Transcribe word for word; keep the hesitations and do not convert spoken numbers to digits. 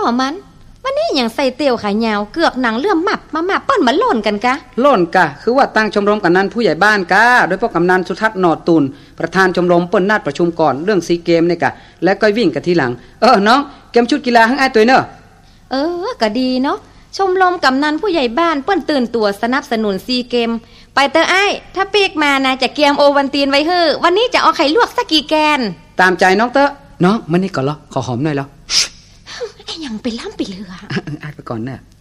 มันวันนี้อย่างใส่เตียวขายาวเกือกหนังเลื่อมหมับมาหมับเปิ้นมาโล่นกันกะโล่นกะคือว่าตั้งชมรมกำนันผู้ใหญ่บ้านกะโดยพ่อกำนันสุทัศน์หนอตุนประธานชมรมเปิ้นนัดประชุมก่อนเรื่องซีเกมนี่กะแล้วก็วิ่งกันทีหลังเออน้องเกมชุดกีฬาทั้งไอ้ตัวเนอะเออก็ดีเนาะชมรมกำนันผู้ใหญ่บ้านเปิ้นตื่นตัวสนับสนุนซีเกมไปเตอไอ้ถ้าปีกมานะจะเกียมโอวันตีนไว้เฮ้อวันนี้จะเอาไข่ลวกสักกี่แกนตามใจน้องเตอน้องมันนี่ก่อนเหรอขอหอมหน่อยเหรอไอ้ยังไปล้ำไปเรือไอ้ไปก่อนเนอะ